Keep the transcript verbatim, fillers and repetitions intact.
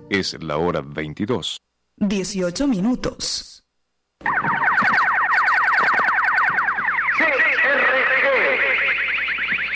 Es la hora veintidós. dieciocho minutos. C R G